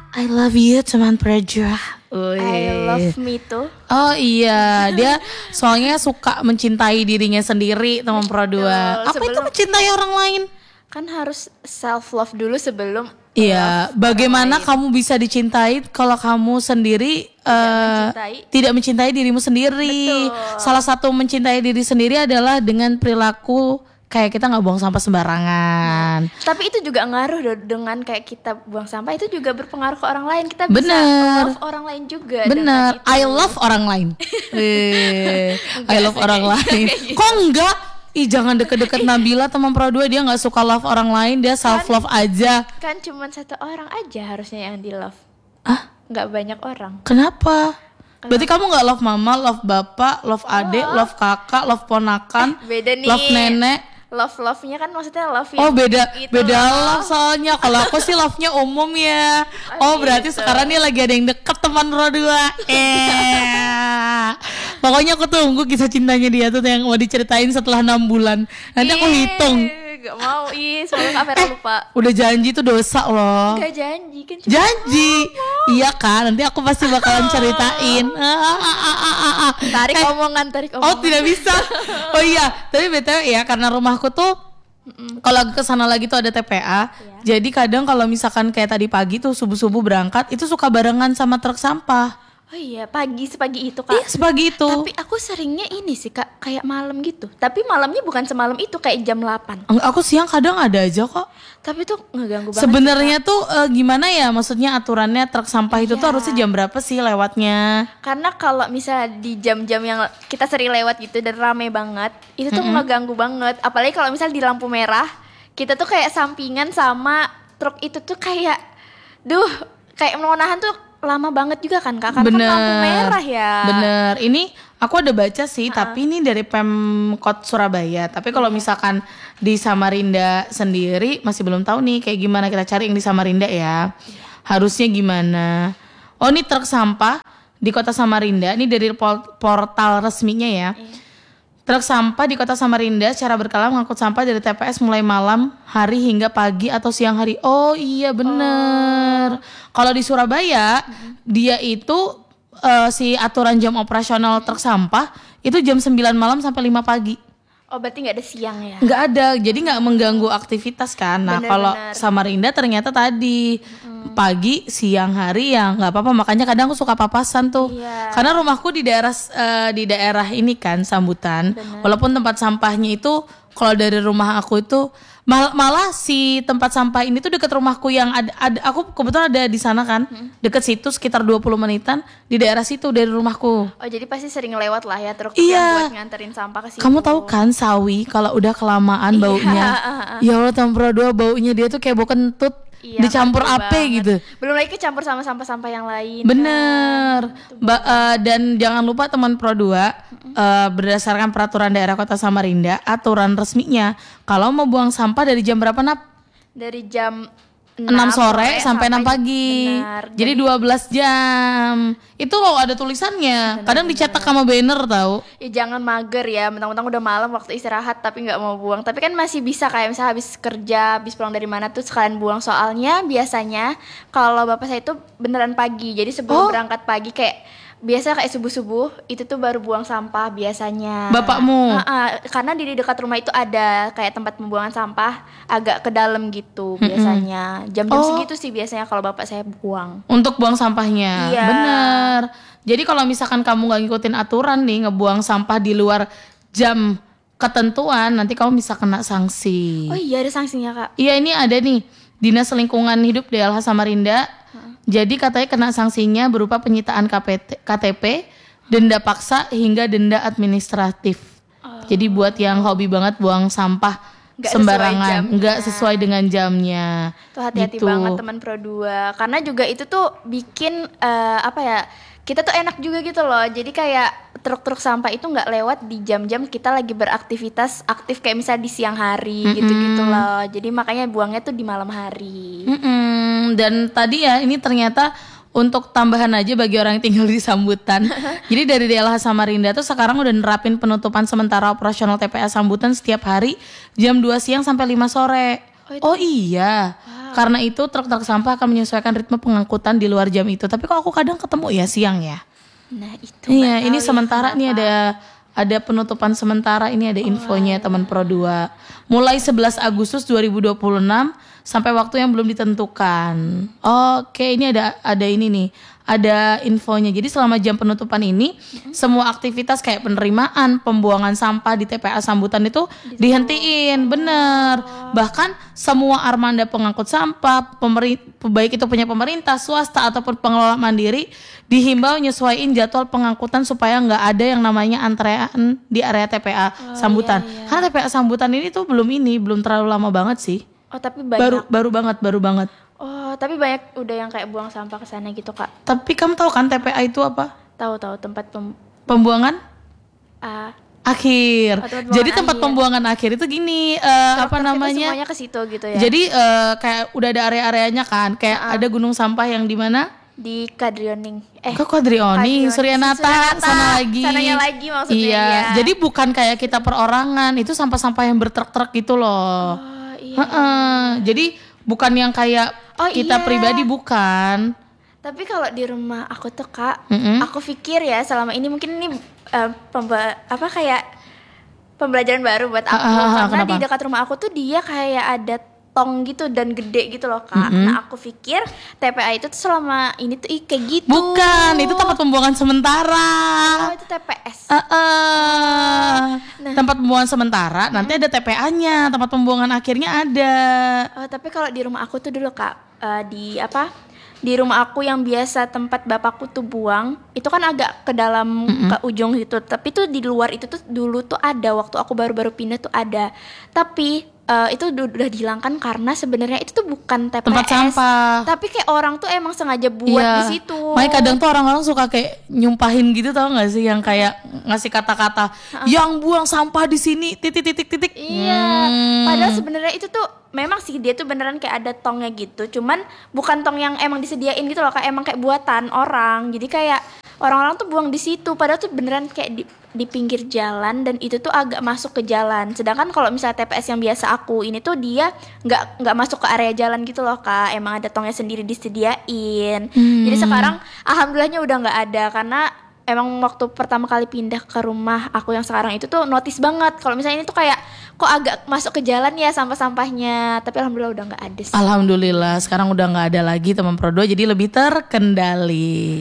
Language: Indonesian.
I love you teman Praja. I love me too. Oh iya, dia soalnya suka mencintai dirinya sendiri teman Pro 2. Apa itu mencintai orang lain? Kan harus self love dulu sebelum iya, bagaimana kamu bisa dicintai kalau kamu sendiri tidak mencintai dirimu sendiri. Betul. Salah satu mencintai diri sendiri adalah dengan perilaku kayak kita nggak buang sampah sembarangan. Tapi itu juga ngaruh dengan kayak kita buang sampah, itu juga berpengaruh ke orang lain. Kita bisa love orang lain juga. Bener, I love orang lain. I love orang lain. Kok enggak? Ih, jangan deket-deket Nabila teman Pro 2, dia nggak suka love orang lain, dia self love aja. Kan cuma satu orang aja harusnya yang di love. Nggak banyak orang. Kenapa? Berarti kamu nggak love mama, love bapak, love adik, love kakak, love ponakan, beda nih. Love nenek. Love-nya kan maksudnya love yang beda love soalnya. Kalau aku sih love-nya umum ya. Berarti sekarang dia lagi ada yang deket teman Pro 2. Pokoknya aku tunggu kisah cintanya dia tuh yang mau diceritain setelah 6 bulan. Nanti aku hitung. Gak mau, soalnya Kak Vera lupa. Udah janji tuh dosa loh. Gak janji kan, janji. Iya kan, nanti aku pasti bakalan ceritain. Tarik omongan. Oh, tidak bisa. Oh iya, tapi BTW ya, karena rumahku tuh kalau kesana lagi tuh ada TPA. Jadi kadang kalau misalkan kayak tadi pagi tuh subuh-subuh berangkat, itu suka barengan sama truk sampah. Oh iya, sepagi itu Kak. Iya, sepagi itu. Tapi aku seringnya ini sih Kak, kayak malam gitu. Tapi malamnya bukan semalam itu, kayak jam 8. Aku siang kadang ada aja kok. Tapi tuh ngeganggu banget. Sebenarnya tuh gimana ya, maksudnya aturannya truk sampah itu tuh harusnya jam berapa sih lewatnya? Karena kalau misalnya di jam-jam yang kita sering lewat gitu dan rame banget, itu tuh ngeganggu banget. Apalagi kalau misalnya di lampu merah, kita tuh kayak sampingan sama truk itu tuh kayak kayak mau nahan tuh lama banget juga kan Kak, karena kan lampu merah ya. Bener, ini aku ada baca sih, tapi ini dari Pemkot Surabaya. Tapi kalau misalkan di Samarinda sendiri masih belum tahu nih kayak gimana, kita cari yang di Samarinda ya. Harusnya gimana? Oh, ini truk sampah di Kota Samarinda, ini dari portal resminya ya. Truk sampah di Kota Samarinda secara berkala mengangkut sampah dari TPS mulai malam hari hingga pagi atau siang hari. Oh iya bener. Kalau di Surabaya dia itu si aturan jam operasional truk sampah itu jam 9 malam sampai 5 pagi. Oh berarti gak ada siang ya? Gak ada, jadi gak mengganggu aktivitas kan. Nah kalau Samarinda ternyata tadi pagi, siang hari ya gak apa-apa. Makanya kadang aku suka papasan tuh. Karena rumahku di daerah ini kan Sambutan. Walaupun tempat sampahnya itu kalau dari rumah aku itu malah si tempat sampah ini tuh deket rumahku yang ada aku kebetulan ada di sana kan, deket situ sekitar 20 menitan di daerah situ dari rumahku. Oh jadi pasti sering lewat lah ya truk yang buat nganterin sampah ke situ. Kamu tahu kan sawi kalau udah kelamaan baunya, ya Allah teman Pro 2 baunya dia tuh kayak bau kentut. Dicampur ape gitu. Belum lagi kecampur sama sampah-sampah yang lain. Bener kan? Dan jangan lupa teman Pro 2 berdasarkan peraturan daerah Kota Samarinda, aturan resminya kalau mau buang sampah dari jam berapa Nap? Dari jam 6 sore sampai 6 pagi. Jadi 12 jam. Itu loh ada tulisannya. Kadang dicetak sama banner tahu. Ya jangan mager ya, mentang-mentang udah malam waktu istirahat tapi nggak mau buang. Tapi kan masih bisa kayak misalnya habis kerja, habis pulang dari mana tuh sekalian buang. Soalnya biasanya kalau bapak saya itu beneran pagi. Jadi sebelum berangkat pagi kayak biasa kayak subuh-subuh itu tuh baru buang sampah biasanya. Bapakmu? Karena di dekat rumah itu ada kayak tempat pembuangan sampah agak ke dalam gitu biasanya. Jam-jam segitu sih biasanya kalau bapak saya buang. Untuk buang sampahnya? Iya. Bener. Jadi kalau misalkan kamu gak ngikutin aturan nih ngebuang sampah di luar jam ketentuan, nanti kamu bisa kena sanksi. Oh iya ada sanksinya Kak? Iya ini ada nih, Dinas Lingkungan Hidup DLH Samarinda. Jadi katanya kena sanksinya berupa penyitaan KTP, denda paksa hingga denda administratif. Jadi buat yang hobi banget buang sampah sembarangan, nggak sesuai dengan jamnya. Tuh hati-hati banget teman Pro 2. Karena juga itu tuh bikin kita tuh enak juga gitu loh. Jadi kayak truk-truk sampah itu nggak lewat di jam-jam kita lagi beraktivitas aktif kayak misalnya di siang hari gitu-gitu loh. Jadi makanya buangnya tuh di malam hari. Dan tadi ya ini ternyata untuk tambahan aja bagi orang yang tinggal di Sambutan. Jadi dari DLH Samarinda tuh sekarang udah nerapin penutupan sementara operasional TPA Sambutan setiap hari jam 2 siang sampai 5 sore. Oh iya, karena itu truk-truk sampah akan menyesuaikan ritme pengangkutan di luar jam itu. Tapi kok aku kadang ketemu ya siang ya. Nah itu Iya, nggak ini tahu ya sementara nih kenapa. ada penutupan sementara. Ini ada infonya teman Pro 2. Mulai 11 Agustus 2026 sampai waktu yang belum ditentukan. Oke, ini ada ini nih. Ada infonya. Jadi selama jam penutupan ini semua aktivitas kayak penerimaan, pembuangan sampah di TPA Sambutan itu dihentiin, bener. Bahkan semua armada pengangkut sampah, baik itu punya pemerintah, swasta ataupun pengelola mandiri dihimbau nyesuaiin jadwal pengangkutan supaya nggak ada yang namanya antrean di area TPA Sambutan. Karena TPA Sambutan ini tuh belum terlalu lama banget sih. Oh tapi banyak. Baru banget. Oh tapi banyak udah yang kayak buang sampah ke sana gitu Kak. Tapi kamu tahu kan TPA itu apa? Tahu tempat Pembuangan ah akhir. Oh, tempat Jadi pembuangan tempat akhir. pembuangan akhir itu gini, apa truk itu namanya? semuanya ke situ gitu ya. Jadi kayak udah ada area-areanya kan, kayak ada gunung sampah yang di mana? Di Kadrioning. Ke Quadrioni, Suryanata, sana lagi. Sananya lagi maksudnya. Iya, ya. jadi bukan kayak kita perorangan, itu sampah-sampah yang bertruk-truk gitu loh. Oh iya. Heeh. Jadi bukan yang kayak kita iya. pribadi, bukan. Tapi kalau di rumah aku tuh Kak, Mm-mm. aku pikir ya selama ini mungkin ini kayak pembelajaran baru buat aku karena kenapa? di dekat rumah aku tuh dia kayak ada tong gitu dan gede gitu loh Kak. Nah aku pikir TPA itu tuh selama ini tuh kayak gitu. Bukan, itu tempat pembuangan sementara. Oh itu TPS. Tempat pembuangan sementara, nanti ada TPA-nya, tempat pembuangan akhirnya ada. Oh, tapi kalau di rumah aku tuh dulu Kak, di rumah aku yang biasa tempat bapakku tuh buang, itu kan agak ke dalam ke ujung gitu. Tapi tuh di luar itu tuh dulu tuh ada waktu aku baru-baru pindah tuh ada. Tapi itu udah dihilangkan karena sebenarnya itu tuh bukan TPS. Tempat sampah. Tapi kayak orang tuh emang sengaja buat di situ. Makanya kadang tuh orang-orang suka kayak nyumpahin gitu, tau gak sih, yang kayak ngasih kata-kata yang buang sampah di sini titik. Iya. Padahal sebenarnya itu tuh memang sih dia tuh beneran kayak ada tongnya gitu. Cuman bukan tong yang emang disediain gitu loh, kayak emang kayak buatan orang. Jadi kayak orang-orang tuh buang di situ. Padahal tuh beneran kayak di pinggir jalan dan itu tuh agak masuk ke jalan. Sedangkan kalau misalnya TPS yang biasa aku ini tuh dia nggak masuk ke area jalan gitu loh Kak. Emang ada tongnya sendiri disediain. Jadi sekarang alhamdulillahnya udah nggak ada karena emang waktu pertama kali pindah ke rumah aku yang sekarang itu tuh notice banget kalau misalnya ini tuh kayak kok agak masuk ke jalan ya sampah-sampahnya. Tapi alhamdulillah udah nggak ada sih. Alhamdulillah sekarang udah nggak ada lagi teman Pro 2, jadi lebih terkendali.